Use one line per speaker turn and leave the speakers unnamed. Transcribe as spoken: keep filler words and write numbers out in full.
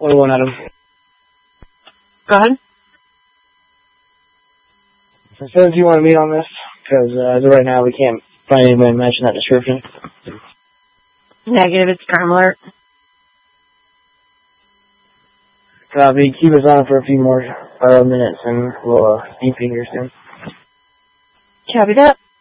What do you want, Adam?
Go ahead.
So, so do you want to meet on this? Because uh, as of right now, we can't find anyone matching that description.
Negative, it's crime alert.
Copy. Keep us on for a few more uh, minutes, and we'll uh, see you here soon.
Copy that.